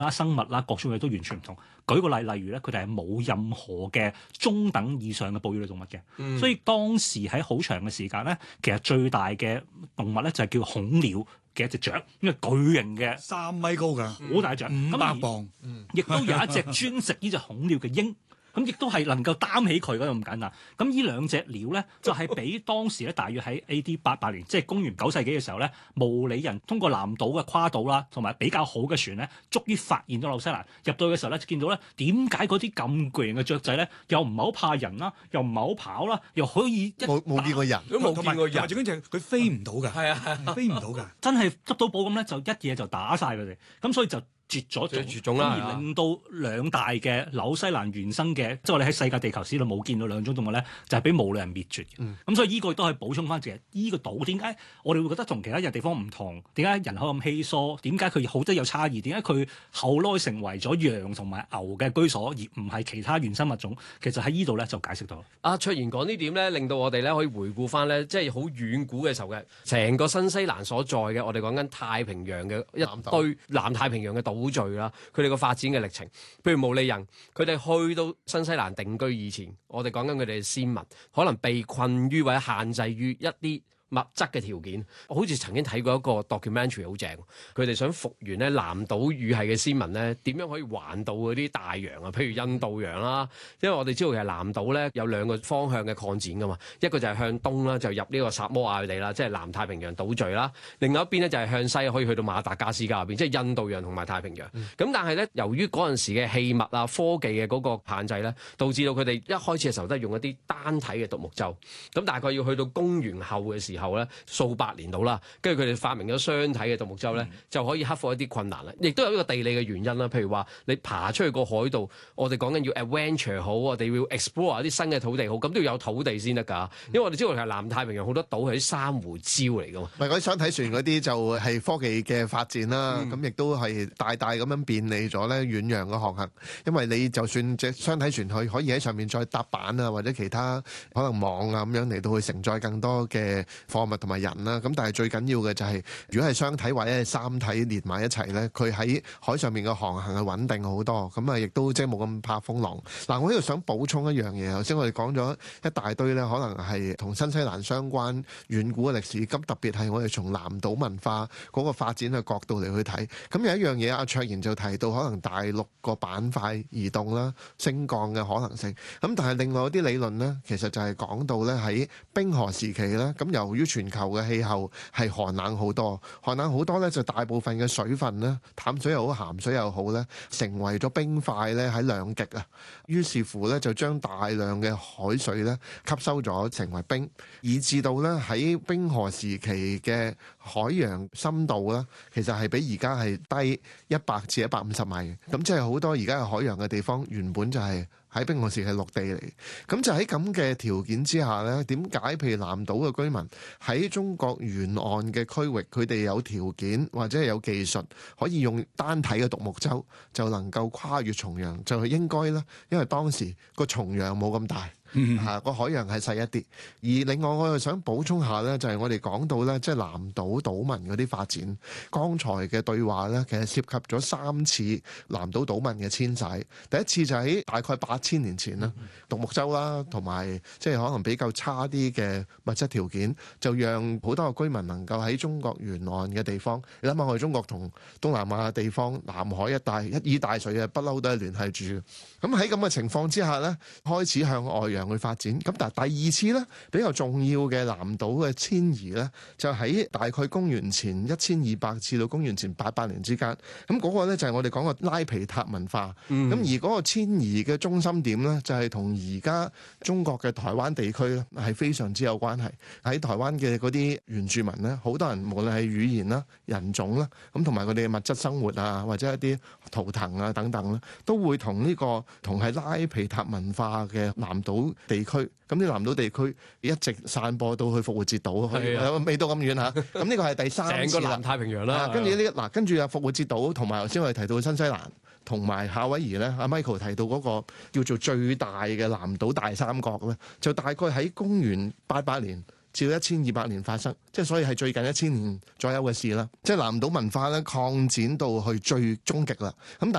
生物啦，各種嘢都完全唔同。舉個例，例如咧，佢哋係冇任何嘅中等以上嘅哺乳類動物嘅，所以當時喺好長嘅時間咧，其實最大嘅動物咧就係叫恐鳥嘅一隻雀，因為巨型嘅 3米高㗎， 好大隻， 500磅， 亦都有一隻專食呢隻恐鳥嘅鷹。咁亦都係能夠擔起佢嗰咁簡單。咁呢兩隻鳥咧，就係俾當時咧，大約喺 A.D. 88年，即係公元9世紀嘅時候咧，毛里人通過南島嘅跨島啦，同埋比較好嘅船咧，終於發現咗紐西蘭。入到去嘅時候咧，就見到咧點解嗰啲咁巨型嘅雀仔咧，又唔係好怕人啦，又唔係好跑啦，又可以冇見過人， 都冇見過人，最緊要佢飛唔到㗎， 係啊， 飛唔到㗎， 真係執到寶咁咧，就一嘢就打晒佢哋。咁所以就絕咗種啦， 而令到兩大嘅紐西蘭原生嘅，即係我哋喺世界地球史度冇見到兩種動物咧，就係俾毛利人滅絕嘅。咁所以呢個亦都係補充翻，其實呢個島點解我哋會覺得同其他人地方唔同？點解人口咁稀疏？點解佢好多有差異？點解佢後來成為咗羊同埋牛嘅居所，而唔係其他原生物種？其實喺呢度咧就解釋到。 阿卓然講呢點咧，令到我哋咧可以回顧翻咧，即係好遠古嘅時候嘅成個新西蘭所在嘅，我哋講緊太平洋嘅一堆南太平洋嘅島嶼啦。佢哋個發展嘅歷程，譬如毛利人，佢哋去到新西蘭定居以前，我哋講緊佢哋嘅先民，可能被困於或者限制於一啲物質嘅條件。我好似曾經睇過一個 documentary 好正，佢哋想復原咧南島語系嘅先民咧，點樣可以環島嗰啲大洋啊？譬如印度洋啦，因為我哋知道其實南島咧有兩個方向嘅擴展噶嘛，一個就係向東啦，就入呢個薩摩亞地啦，即係南太平洋島嶼啦；另外一邊咧就係向西可以去到馬達加斯加入邊，即係印度洋同埋太平洋。咁但係咧，由於嗰陣時嘅器物啊、科技嘅嗰個限制咧，導致到佢哋一開始嘅時候都係用一啲單體嘅獨木舟。咁大概要去到公元後嘅時候咧，數百年到啦，跟住佢哋發明咗雙體嘅獨木舟咧，就可以克服一啲困難啦。亦都有一個地理嘅原因啦，譬如話你爬出去個海度，我哋講緊要 adventure 好，我哋要 explore 一啲新嘅土地好，咁都要有土地先得㗎。因為我哋知道其實南太平洋好多島係啲珊瑚礁嚟㗎嘛。 唔係嗰啲雙體船嗰啲就係科技嘅發展啦，咁亦都係大大咁樣便利咗咧遠洋嘅航行。因為你就算隻雙體船去可以喺上面再搭板啊，或者其他可能網啊咁樣嚟到去承載更多嘅貨物同埋人啦，咁但係最緊要嘅就係，如果係雙體或者係三體連埋一齊咧，佢喺海上面嘅航行係穩定好多，咁啊亦都即係冇咁怕風浪。嗱，我呢度想補充一樣嘢，頭先我哋講咗一大堆咧，可能係同新西蘭相關遠古嘅歷史，咁特別係我哋從南島文化嗰個發展嘅角度嚟去睇，咁有一樣嘢阿卓然就提到，可能大陸個板塊移動啦、升降嘅可能性。咁但係另外一啲理論咧，其實就係講到咧喺冰河時期咧，咁由於全球嘅氣候係寒冷好多，寒冷好多咧，就大部分嘅水分咧，淡水又好、鹹水又好咧，成為咗冰塊咧喺兩極啊。於是乎咧，就將大量嘅海水咧吸收咗，成為冰，以至到咧喺冰河時期嘅海洋深度咧，其實係比而家係低100至150米。咁即係好多而家嘅海洋嘅地方，原本就係喺冰河時係陸地嚟。咁就喺咁嘅條件之下咧，點解譬如南島嘅居民喺中國沿岸嘅區域，佢哋有條件或者係有技術可以用單體嘅獨木舟就能夠跨越重洋，就係應該咧，因為當時個重洋冇咁大。個海洋係細一啲，而另外我又想補充下咧，就係我哋講到咧，即係南島島民嗰啲發展。剛才嘅對話咧，其實涉及咗3次南島島民嘅遷徙。第一次就喺大概8000年前啦，獨木舟啦，同埋即係可能比較差啲嘅物質條件，就讓好多嘅居民能夠喺中國沿岸嘅地方。你諗下，我哋中國同東南亞地方、南海一帶一衣帶水嘅，不嬲都係聯繫住。咁喺咁嘅情況之下咧，開始向外洋去發展。咁但係第二次咧，比較重要嘅南島嘅遷移咧，就喺大概公元前1200至到公元前88年之間。咁嗰個咧就係我哋講嘅拉皮塔文化。咁而嗰個遷移嘅中心點咧，就係同而家中國嘅台灣地區咧係非常之有關係。喺台灣嘅嗰啲原住民咧，好多人無論係語言啦、人種啦，咁同埋佢哋嘅物質生活啊，或者一啲圖騰啊等等咧，都會同呢個同係拉皮塔文化嘅南島地區，咁啲南島地區一直散播到去復活節島，未到咁遠嚇。咁呢個係第3次成個南太平洋啦。 跟住跟住復活節島同埋頭先我哋提到新西蘭同埋夏威夷咧，阿 Michael 提到嗰個叫做最大嘅南島大三角咧，就大概喺公元88年至到1200年發生，即係所以係最近1000年左右嘅事啦。即係南島文化咧擴展到去最終極啦。咁但